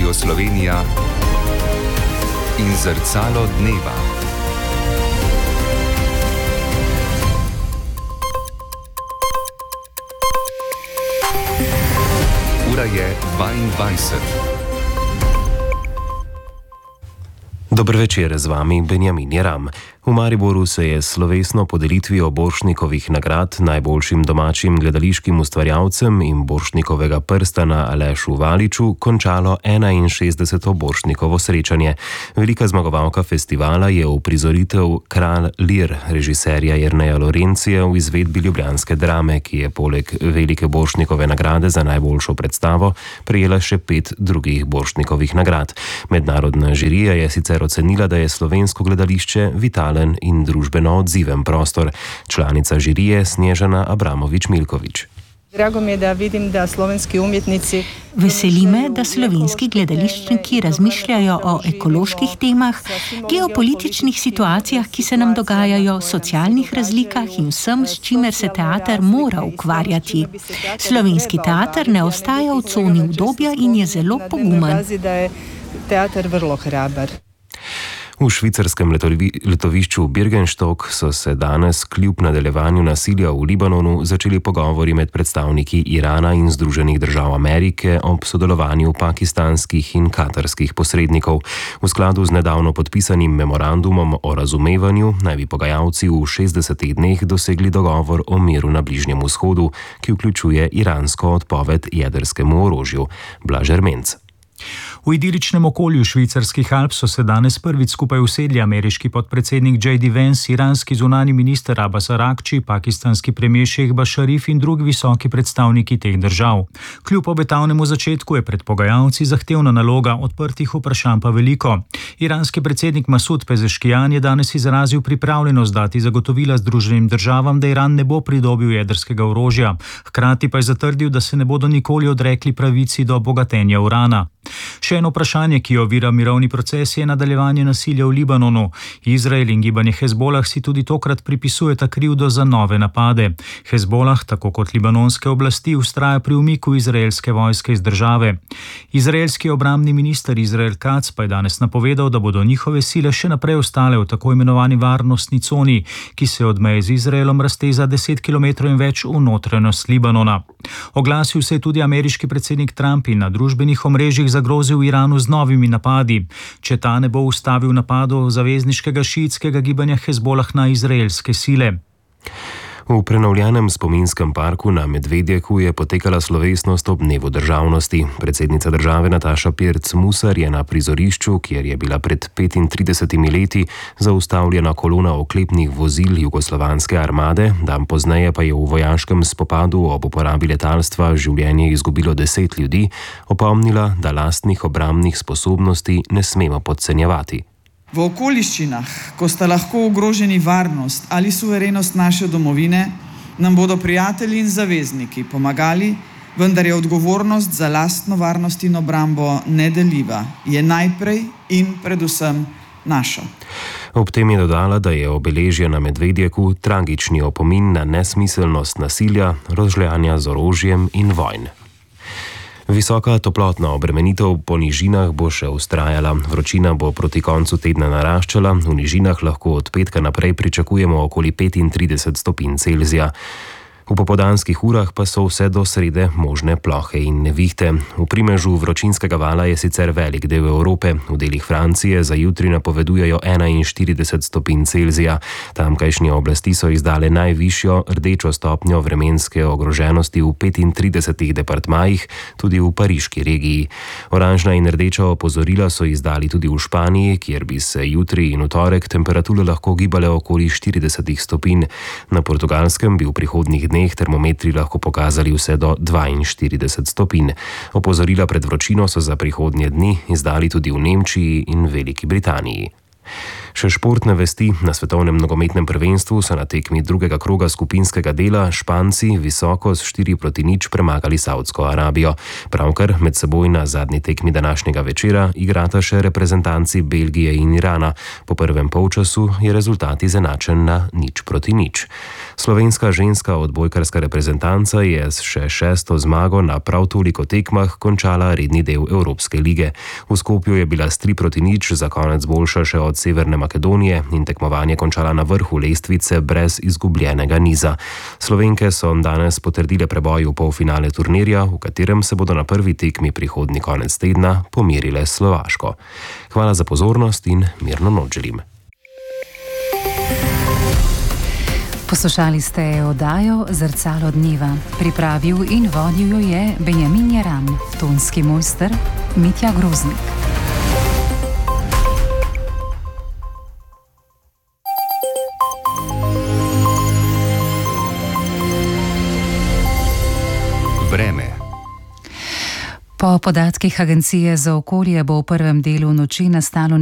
Radio Slovenija in Zrcalo dneva. Ura je 22. Dober večer, z vami Benjamin Jeram. V Mariboru se je slovesno podelitvijo Borštnikovih nagrad najboljšim domačim gledališkim ustvarjalcem in Borštnikovega prstana Alešu Valiču končalo 61. Borštnikovo srečanje. Velika zmagovalka festivala je uprizoritev Kralj Lir režiserja Jerneja Lorencija v izvedbi ljubljanske drame, ki je poleg velike Borštnikove nagrade za najboljšo predstavo prejela še 5 drugih Borštnikovih nagrad. Mednarodna žirija je sicer ocenila, da je slovensko gledališče vitalen in družbeno odziven prostor. Članica žirije Snježana Abramović-Milković. Drago mi je, da vidim, da slovenski umjetnici... Veseli me, da slovenski gledališčniki razmišljajo o ekoloških temah, geopolitičnih situacijah, ki se nam dogajajo, socialnih razlikah in vsem, s čimer se teater mora ukvarjati. Slovenski teater ne ostaja v coni udobja in je zelo pogumen. Teater vrlo hrabar. V švicarskem letovišču Birkenstock so se danes kljub nadaljevanju nasilja v Libanonu začeli pogovori med predstavniki Irana in Združenih držav Amerike ob sodelovanju pakistanskih in katarskih posrednikov. V skladu z nedavno podpisanim memorandumom o razumevanju naj bi pogajalci v 60 dneh dosegli dogovor o miru na Bližnjem vzhodu, ki vključuje iransko odpoved jedrskemu orožju. Blaž Ermenc. V idiličnem okolju švicarskih Alp so se danes prvič skupaj usedli ameriški podpredsednik J.D. Vance, iranski zunani minister Abbas Araqči, pakistanski premijer Šehbaz Šarif in drugi visoki predstavniki teh držav. Kljub obetavnemu začetku je pred pogajalci zahtevna naloga, odprtih vprašanj pa veliko. Iranski predsednik Masud Pezeškijan je danes izrazil pripravljenost dati zagotovila Združenim državam, da Iran ne bo pridobil jedrskega orožja. Hkrati pa je zatrdil, da se ne bodo nikoli odrekli pravici do bogatenja urana. Še eno vprašanje, ki ovira mirovni proces, je nadaljevanje nasilja v Libanonu. Izrael in gibanje Hezbolah si tudi tokrat pripisujeta krivdo za nove napade. Hezbolah, tako kot libanonske oblasti, vztraja pri umiku izraelske vojske iz države. Izraelski obrambni minister Izrael Katz pa je danes napovedal, da bodo njihove sile še naprej ostale v tako imenovani varnostni coni, ki se od meje z Izraelom razteza 10 km in več v notranjost Libanona. Oglasil se je tudi ameriški predsednik Trump in na družbenih omrežjih zagrozil Iranu z novimi napadi, če ta ne bo ustavil napadov zavezniškega šiitskega gibanja Hezbolah na izraelske sile. V prenovljenem spominskem parku na Medvedjeku je potekala slovesnost ob dnevu državnosti. Predsednica države Nataša Pirc Musar je na prizorišču, kjer je bila pred 35 leti zaustavljena kolona oklepnih vozil jugoslovanske armade, dan pozneje pa je v vojaškem spopadu ob uporabi letalstva življenje izgubilo 10 ljudi, opomnila, da lastnih obrambnih sposobnosti ne smemo podcenjevati. V okoliščinah, ko sta lahko ogroženi varnost ali suverenost naše domovine, nam bodo prijatelji in zavezniki pomagali, vendar je odgovornost za lastno varnost in obrambo nedeljiva, je najprej in predvsem naša. Ob tem je dodala, da je obeležje na Medvedjeku tragični opomin na nesmiselnost nasilja, rozžljanja z orožjem in vojn. Visoka toplotna obremenitev po nižinah bo še vztrajala. Vročina bo proti koncu tedna naraščala, v nižinah lahko od petka naprej pričakujemo okoli 35 stopinj Celzija. V popoldanskih urah pa so vse do srede možne plohe in nevihte. V primežu vročinskega vala je sicer velik del Evrope. V delih Francije za jutri napovedujejo 41 stopinj Celzija. Tamkajšnje oblasti so izdale najvišjo rdečo stopnjo vremenske ogroženosti v 35 departmajih, tudi v pariški regiji. Oranžna in rdeča opozorila so izdali tudi v Španiji, kjer bi se jutri in v torek temperature lahko gibale okoli 40 stopinj. Na Portugalskem bi v prihodnjih dneh termometri lahko pokazali vse do 42 stopinj. Opozorila pred vročino so za prihodnje dni izdali tudi v Nemčiji in Veliki Britaniji. Še športne vesti. Na svetovnem nogometnem prvenstvu so na tekmi drugega kroga skupinskega dela Španci visoko s 4-0 premagali Saudsko Arabijo. Pravkar med seboj na zadnji tekmi današnjega večera igrata še reprezentanci Belgije in Irana. Po prvem polčasu je rezultat izenačen na 0-0. Slovenska ženska odbojkarska reprezentanca je s še 6. zmago na prav toliko tekmah končala redni del Evropske lige. V Skopju je bila s 3-0 za konec boljša še od Severne Makedonije in tekmovanje končala na vrhu lestvice brez izgubljenega niza. Slovenke so danes potrdile preboj v polfinale turnirja, v katerem se bodo na prvi tekmi prihodnji konec tedna pomerile s Slovaško. Hvala za pozornost in mirno noč želim. Poslušali ste oddajo Zrcalo dneva. Pripravil in vodil jo je Benjamin Jaram, tonski mojster Mitja Groznik. Vreme. Po podatkih Agencije za okolje bo v prvem delu noči nastalo